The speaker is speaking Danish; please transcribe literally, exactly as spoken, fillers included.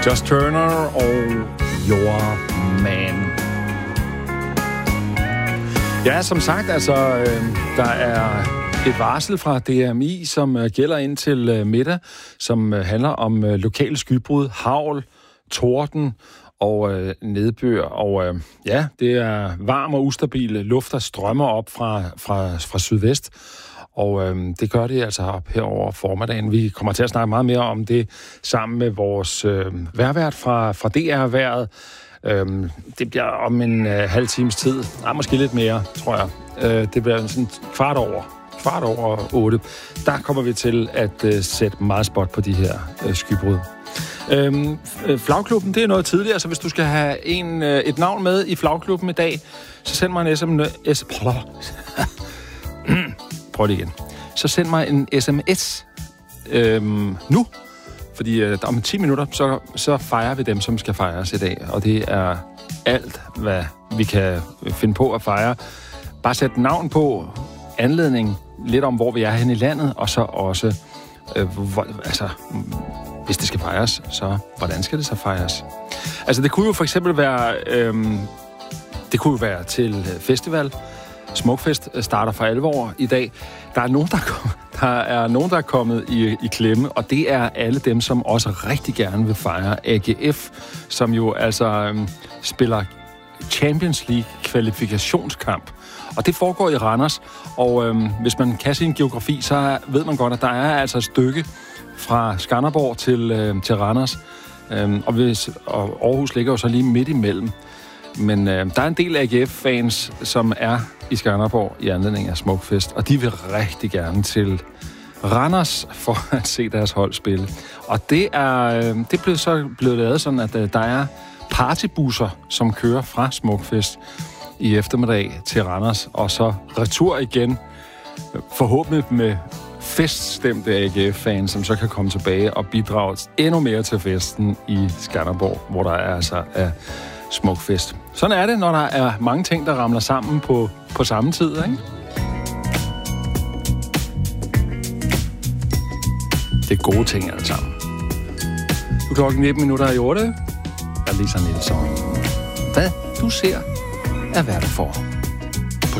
Just Turner og Your Man. Ja, som sagt, altså, øh, der er et varsel fra D M I, som øh, gælder indtil øh, middag, som øh, handler om øh, lokale skybrud, hagl, torden og øh, nedbør. Og øh, ja, det er varm og ustabil luft, der strømmer op fra, fra, fra sydvest. Og øh, det gør det altså op her over formiddagen. Vi kommer til at snakke meget mere om det sammen med vores øh, vejrvært fra, fra D R-vejret. Øh, det bliver om en øh, halv times tid. Nej, måske lidt mere, tror jeg. Øh, det bliver sådan kvart over. Kvart over otte. Der kommer vi til at øh, sætte meget spot på de her øh, skybrud. Øhm, flagklubben, det er noget tidligere, så hvis du skal have en, øh, et navn med i flagklubben i dag, så send mig en sms. Prøv det igen. Så send mig en sms øhm, nu, fordi øh, om ti minutter, så, så fejrer vi dem, som skal fejres i dag, og det er alt, hvad vi kan finde på at fejre. Bare sæt navn på, anledning, lidt om, hvor vi er henne i landet, og så også, øh, hvor, altså, hvis det skal fejres, så hvordan skal det så fejres? Altså, det kunne jo for eksempel være, øh, det kunne jo være til festival. Smukfest starter for alvor i dag. Der er nogen, der, kom, der er nogen, der er kommet i, i klemme, og det er alle dem, som også rigtig gerne vil fejre A G F, som jo altså øhm, spiller Champions League kvalifikationskamp. Og det foregår i Randers, og øhm, hvis man kan sin geografi, så ved man godt, at der er altså et stykke fra Skanderborg til, øhm, til Randers, øhm, og, hvis, og Aarhus ligger jo så lige midt imellem. Men øh, der er en del A G F-fans, som er i Skanderborg i anledning af Smukfest, og de vil rigtig gerne til Randers for at se deres hold spille. Og det er øh, det blev så blevet lavet sådan, at øh, der er partybusser, som kører fra Smukfest i eftermiddag til Randers, og så retur igen, forhåbentlig med feststemte A G F-fans, som så kan komme tilbage og bidrage endnu mere til festen i Skanderborg, hvor der er altså er Smukfest. Sådan er det, når der er mange ting, der ramler sammen på, på samme tid, ikke? Det er gode ting alle sammen. Nu klokken nitten minutter i otte. Jeg er Lisa Nielsen. Hvad du ser, er hvad du får.